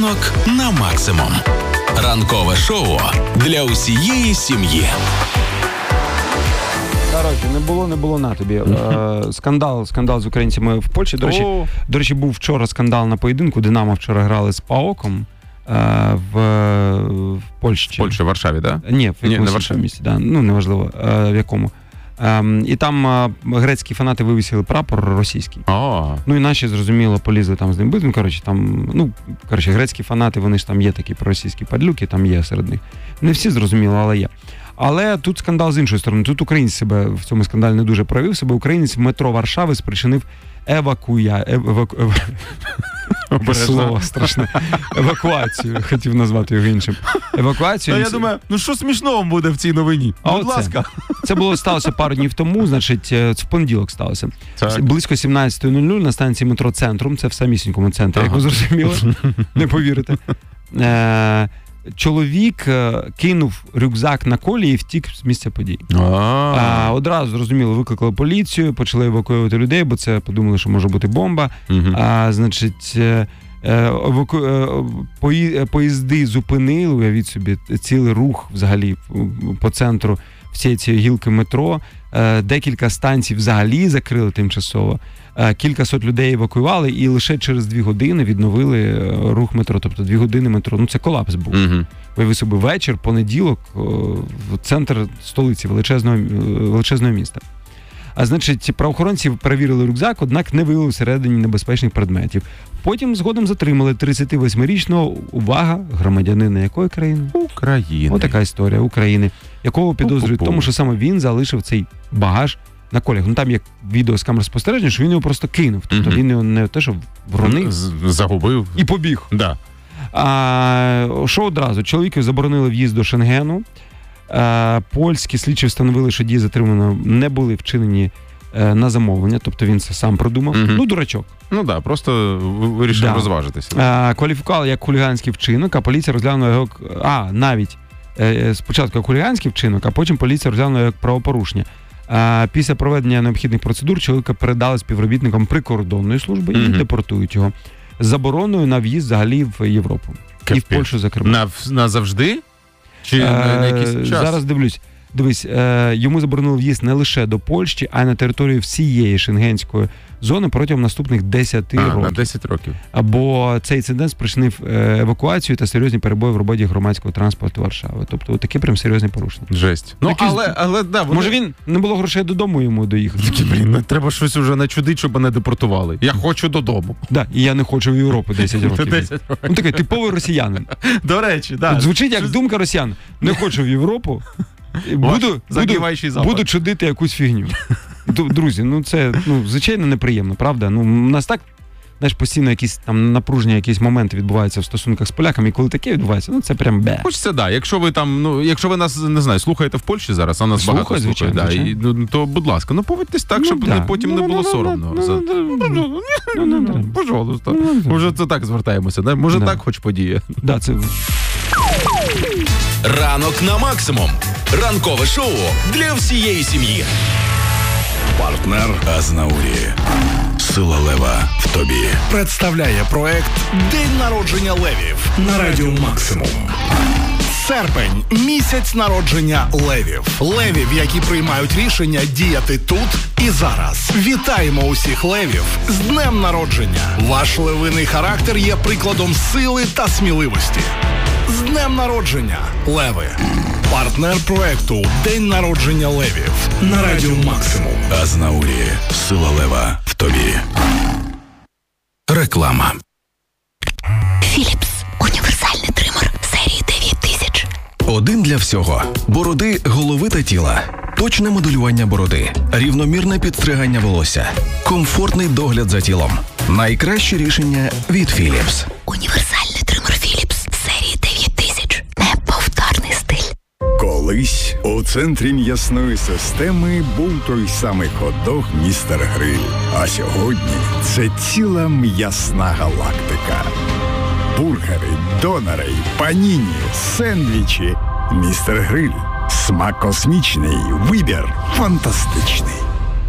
Ранок на максимум. Ранкове шоу для усієї сім'ї. Коротше, не було на тобі. Скандал з українцями в Польщі. До речі, був вчора скандал на поєдинку. Динамо вчора грали з ПАОКом в Польщі. В Польщі, в Варшаві, так? Да? Ні, в якомусь іншому місці. Да. Ну, неважливо, в якому. І там грецькі фанати вивісили прапор російський. Ну і наші, зрозуміло, полізли там з ним бити. Грецькі фанати, вони ж там є такі проросійські падлюки, там є серед них. Не всі, зрозуміло, але є. Але тут скандал з іншої сторони. Тут українець себе в цьому скандалі не дуже проявив себе. Українець в метро Варшави спричинив слово страшне. Евакуацію. Хотів назвати його іншим. Евакуацію. Я думаю, що смішного буде в цій новині? Будь ласка. Це сталося пару днів тому, значить, в понеділок сталося. Так. Близько 17:00 на станції метро Центрум, це в самісінькому центрі, як ви зрозуміли, не повірите. Чоловік кинув рюкзак на колії і втік з місця подій. Одразу, зрозуміло, викликали поліцію, почали евакуювати людей, бо це подумали, що може бути бомба. Значить, поїзди зупинили, уявіть собі, цілий рух взагалі по центру всієї цієї гілки метро. Декілька станцій взагалі закрили тимчасово. Кількасот людей евакуювали і лише через 2 години відновили рух метро. Тобто 2 години метро. Ну, це колапс був. Уяви собі, вечір, понеділок, в центр столиці, величезного міста. Значить, правоохоронці перевірили рюкзак, однак не виявили всередині небезпечних предметів. Потім згодом затримали 38-річного, увага, громадянина якої країни? України. Ось така історія, України. Якого підозрюють в тому, що саме він залишив цей багаж на коліях. Ну, там є відео з камер спостереження, що він його просто кинув. Тобто він його не те, що вронив. Загубив. І побіг. Да. Що одразу? Чоловіку заборонили в'їзд до Шенгену. Польські слідчі встановили, що дії затриманого не були вчинені на замовлення, тобто він це сам продумав. Ну, дурачок. Ну так, просто вирішив розважитися. Кваліфікували як хуліганський вчинок, а поліція розглянула його... навіть спочатку як хуліганський вчинок, а потім поліція розглянула його як правопорушення. Після проведення необхідних процедур чоловіка передали співробітникам прикордонної служби і депортують його з забороною на в'їзд взагалі в Європу. І в Польщу, зокрема. Назавжди? Чи на якийсь час? Зараз дивлюсь. Дивись, йому заборонили в'їзд не лише до Польщі, а й на територію всієї шенгенської зони протягом наступних 10 років. На 10 років. Бо цей інцидент спричинив евакуацію та серйозні перебої в роботі громадського транспорту Варшави. Тобто таке прям серйозні порушення. Жесть. Ну, але да, може він не було грошей додому йому доїхати. Треба щось вже начудити, щоб мене депортували. Я хочу додому. Да, і я не хочу в Європу 10 років. Ну такий типовий росіянин. До речі, да. Звучить як думка росіян. Не хочу в Європу. Буду чудити якусь фігню. Друзі, це звичайно неприємно, правда? У нас так, знаєш, постійно якісь там напруження, якісь моменти відбуваються в стосунках з поляками, і коли таке відбувається, це прям бе. Хочеться, да. Якщо ви нас, не знаю, слухаєте в Польщі зараз, а нас багато слухають, то, будь ласка, поводьтесь так, щоб потім не було соромно. Пожалуйста. Може, це так звертаємося, да? Може, так хоч подіє. Да, це... Ранок на максимум. Ранкове шоу для всієї сім'ї. Партнер Азнаурі. Сила лева в тобі. Представляє проект День народження левів на Радіо Максимум. Серпень – місяць народження левів. Левів, які приймають рішення діяти тут і зараз. Вітаємо усіх левів з днем народження. Ваш левиний характер є прикладом сили та сміливості. З днем народження, леви! Партнер проекту День народження левів на Радіо Максимум. Азнаурі. Сила лева в тобі. Реклама. Філіпс. Універсальний тример серії 9000. Один для всього. Бороди, голови та тіла. Точне моделювання бороди. Рівномірне підстригання волосся. Комфортний догляд за тілом. Найкраще рішення від Філіпс. Універсальний тример Філіпс серії 9000. Неповторний стиль. Колись у центрі м'ясної системи був той самий хот-дог «Містер Гриль». А сьогодні це ціла м'ясна галактика. Бургери, донори, паніні, сендвічі. «Містер Гриль». Смак космічний, вибір фантастичний.